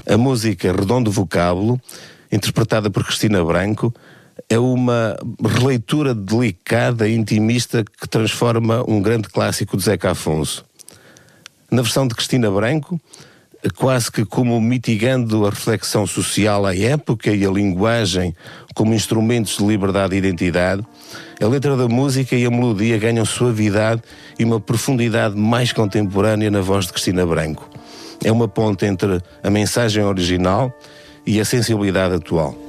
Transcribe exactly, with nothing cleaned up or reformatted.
A música Redondo Vocábulo, interpretada por Cristina Branco, é uma releitura delicada e intimista que transforma um grande clássico de Zeca Afonso. Na versão de Cristina Branco, quase que como mitigando a reflexão social à época e a linguagem como instrumentos de liberdade e identidade, a letra da música e a melodia ganham suavidade e uma profundidade mais contemporânea na voz de Cristina Branco. É uma ponte entre a mensagem original e a sensibilidade atual.